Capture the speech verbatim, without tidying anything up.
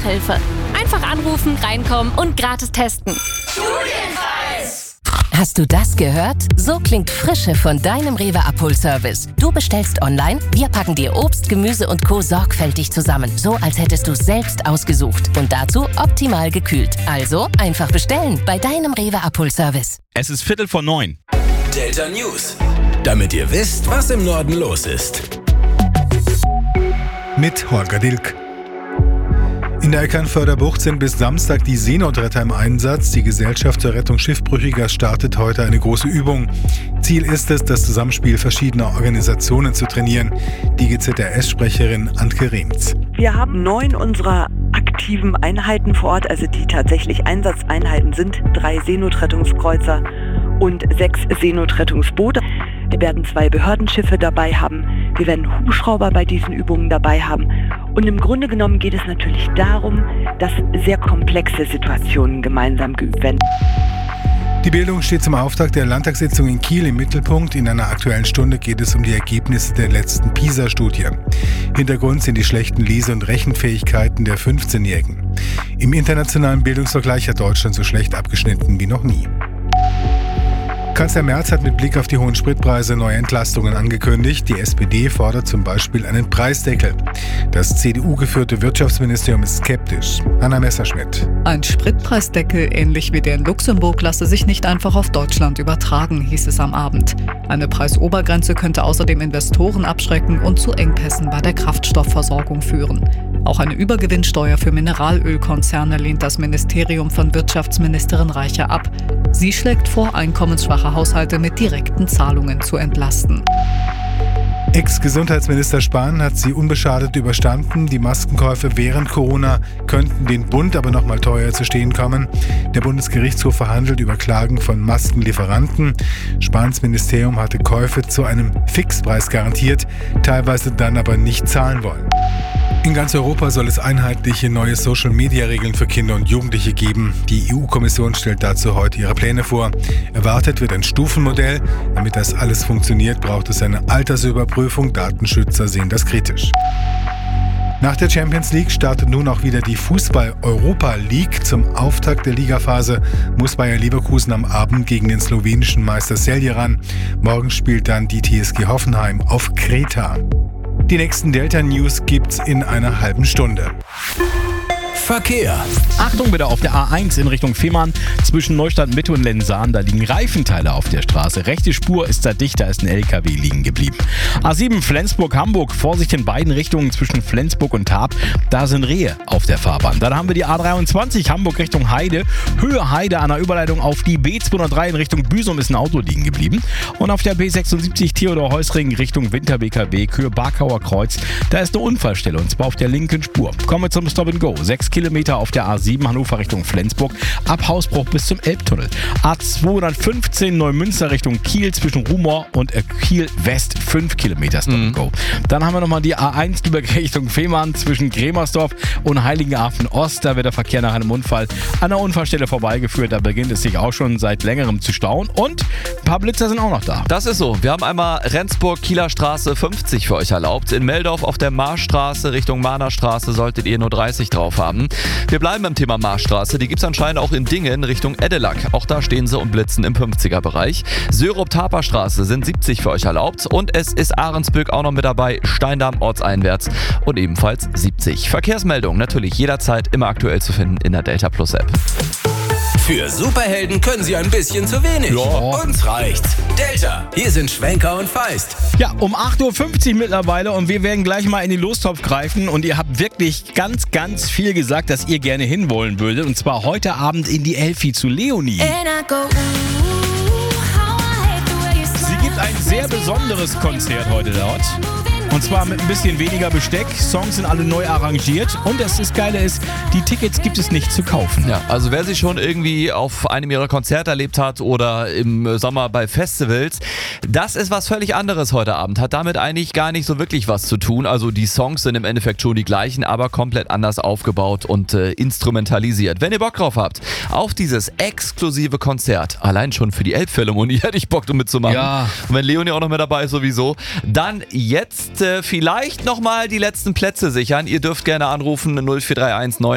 Nachhilfe. Einfach anrufen, reinkommen und gratis testen. Studienkreis! Hast du das gehört? So klingt Frische von deinem Rewe-Abholservice. Du bestellst online, wir packen dir Obst, Gemüse und Co. sorgfältig zusammen. So, als hättest du es selbst ausgesucht. Und dazu optimal gekühlt. Also einfach bestellen bei deinem Rewe-Abholservice. Es ist Viertel vor neun. Delta News. Damit ihr wisst, was im Norden los ist. Mit Holger Dilk. In der Eckernförder Bucht sind bis Samstag die Seenotretter im Einsatz. Die Gesellschaft zur Rettung Schiffbrüchiger startet heute eine große Übung. Ziel ist es, das Zusammenspiel verschiedener Organisationen zu trainieren. Die G Z R S-Sprecherin Antke Rehms. Wir haben neun unserer aktiven Einheiten vor Ort, also die tatsächlich Einsatzeinheiten sind, drei Seenotrettungskreuzer und sechs Seenotrettungsboote. Wir werden zwei Behördenschiffe dabei haben. Wir werden Hubschrauber bei diesen Übungen dabei haben. Und im Grunde genommen geht es natürlich darum, dass sehr komplexe Situationen gemeinsam geübt werden. Die Bildung steht zum Auftakt der Landtagssitzung in Kiel im Mittelpunkt. In einer Aktuellen Stunde geht es um die Ergebnisse der letzten PISA-Studie. Hintergrund sind die schlechten Lese- und Rechenfähigkeiten der fünfzehnjährigen. Im internationalen Bildungsvergleich hat Deutschland so schlecht abgeschnitten wie noch nie. Kanzler Merz hat mit Blick auf die hohen Spritpreise neue Entlastungen angekündigt. Die S P D fordert zum Beispiel einen Preisdeckel. Das C D U-geführte Wirtschaftsministerium ist skeptisch. Anna Messerschmidt. Ein Spritpreisdeckel, ähnlich wie der in Luxemburg, lasse sich nicht einfach auf Deutschland übertragen, hieß es am Abend. Eine Preisobergrenze könnte außerdem Investoren abschrecken und zu Engpässen bei der Kraftstoffversorgung führen. Auch eine Übergewinnsteuer für Mineralölkonzerne lehnt das Ministerium von Wirtschaftsministerin Reiche ab. Sie schlägt vor, einkommensschwache Haushalte mit direkten Zahlungen zu entlasten. Ex-Gesundheitsminister Spahn hat sie unbeschadet überstanden. Die Maskenkäufe während Corona könnten den Bund aber noch mal teuer zu stehen kommen. Der Bundesgerichtshof verhandelt über Klagen von Maskenlieferanten. Spahns Ministerium hatte Käufe zu einem Fixpreis garantiert, teilweise dann aber nicht zahlen wollen. In ganz Europa soll es einheitliche neue Social-Media-Regeln für Kinder und Jugendliche geben. Die E U-Kommission stellt dazu heute ihre Pläne vor. Erwartet wird ein Stufenmodell. Damit das alles funktioniert, braucht es eine Altersüberprüfung. Datenschützer sehen das kritisch. Nach der Champions League startet nun auch wieder die Fußball-Europa League. Zum Auftakt der Ligaphase muss Bayer Leverkusen am Abend gegen den slowenischen Meister Celje ran. Morgen spielt dann die T S G Hoffenheim auf Kreta. Die nächsten Delta-News gibt's in einer halben Stunde. Verkehr. Achtung bitte auf der A eins in Richtung Fehmarn zwischen Neustadt Mitte und Lensahn. Da liegen Reifenteile auf der Straße. Rechte Spur ist da dicht, da ist ein L K W liegen geblieben. A sieben Flensburg-Hamburg. Vorsicht in beiden Richtungen zwischen Flensburg und Tarp. Da sind Rehe auf der Fahrbahn. Dann haben wir die A dreiundzwanzig Hamburg Richtung Heide. Höhe Heide an der Überleitung auf die B zweihundertdrei in Richtung Büsum ist ein Auto liegen geblieben. Und auf der B sechsundsiebzig Theodor-Heuss-Ring Richtung Winter-B K W Kühe-Barkauer Kreuz. Da ist eine Unfallstelle und zwar auf der linken Spur. Kommen wir zum Stop and Go. Sechs Kilometer auf der A sieben Hannover Richtung Flensburg, ab Hausbruch bis zum Elbtunnel. A zweihundertfünfzehn Neumünster Richtung Kiel zwischen Rumor und Kiel West, fünf Kilometer Stop and Go. Dann haben wir nochmal die A eins Lübeck Richtung Fehmarn zwischen Gremersdorf und Heiligenhafen Ost. Da wird der Verkehr nach einem Unfall an der Unfallstelle vorbeigeführt. Da beginnt es sich auch schon seit längerem zu stauen und ein paar Blitzer sind auch noch da. Das ist so. Wir haben einmal Rendsburg-Kieler Straße fünfzig für euch erlaubt. In Meldorf auf der Marschstraße Richtung Mahnerstraße solltet ihr nur dreißig drauf haben. Wir bleiben beim Thema Marschstraße. Die gibt es anscheinend auch in Dingen Richtung Eddelack. Auch da stehen sie und blitzen im fünfziger-Bereich. Sörup-Taper-Straße sind siebzig für euch erlaubt. Und es ist Ahrensbück auch noch mit dabei. Steindamm ortseinwärts und ebenfalls siebzig. Verkehrsmeldung natürlich jederzeit immer aktuell zu finden in der Delta Plus App. Für Superhelden können sie ein bisschen zu wenig. Ja. Uns reicht's. Delta, hier sind Schwenker und Feist. Ja, um acht Uhr fünfzig mittlerweile und wir werden gleich mal in den Lostopf greifen und ihr habt wirklich ganz, ganz viel gesagt, dass ihr gerne hinwollen würdet und zwar heute Abend in die Elfi zu Leonie. Sie gibt ein sehr besonderes Konzert heute dort. Und zwar mit ein bisschen weniger Besteck. Songs sind alle neu arrangiert. Und das, das Geile ist, die Tickets gibt es nicht zu kaufen. Ja, also wer sich schon irgendwie auf einem ihrer Konzerte erlebt hat oder im Sommer bei Festivals, das ist was völlig anderes heute Abend. Hat damit eigentlich gar nicht so wirklich was zu tun. Also die Songs sind im Endeffekt schon die gleichen, aber komplett anders aufgebaut und äh, instrumentalisiert. Wenn ihr Bock drauf habt, auf dieses exklusive Konzert, allein schon für die Elbphilharmonie hätte ich Bock, um mitzumachen. Ja. Und wenn Leonie auch noch mit dabei ist sowieso, dann jetzt vielleicht nochmal die letzten Plätze sichern. Ihr dürft gerne anrufen null vier drei eins neun